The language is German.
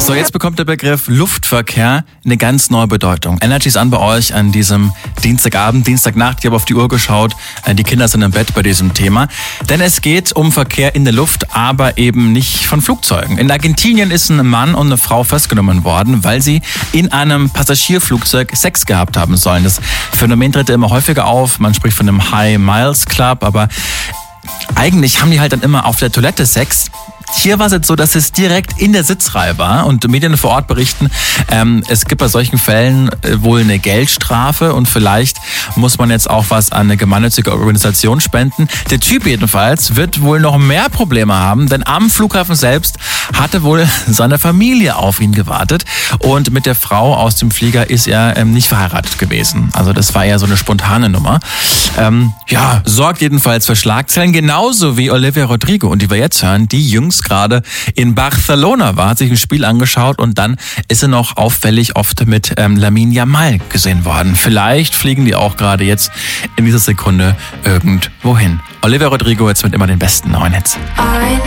So, jetzt bekommt der Begriff Luftverkehr eine ganz neue Bedeutung. Energy ist an bei euch an diesem Dienstagabend, Dienstagnacht. Ich habe auf die Uhr geschaut. Die Kinder sind im Bett bei diesem Thema. Denn es geht um Verkehr in der Luft, aber eben nicht von Flugzeugen. In Argentinien ist ein Mann und eine Frau festgenommen worden, weil sie in einem Passagierflugzeug Sex gehabt haben sollen. Das Phänomen tritt immer häufiger auf. Man spricht von einem High Miles Club, aber eigentlich haben die halt dann immer auf der Toilette Sex. Hier war es jetzt so, dass es direkt in der Sitzreihe war und Medien vor Ort berichten, es gibt bei solchen Fällen wohl eine Geldstrafe und vielleicht muss man jetzt auch was an eine gemeinnützige Organisation spenden. Der Typ jedenfalls wird wohl noch mehr Probleme haben, denn am Flughafen selbst hatte wohl seine Familie auf ihn gewartet und mit der Frau aus dem Flieger ist er nicht verheiratet gewesen. Also das war eher so eine spontane Nummer. Sorgt jedenfalls für Schlagzeilen, genauso wie Olivia Rodrigo und die wir jetzt hören, die jüngst gerade in Barcelona war, hat sich ein Spiel angeschaut und dann ist sie noch auffällig oft mit Lamine Yamal gesehen worden. Vielleicht fliegen die auch gerade jetzt in dieser Sekunde irgendwo hin. Olivia Rodrigo jetzt mit immer den besten neuen Hits.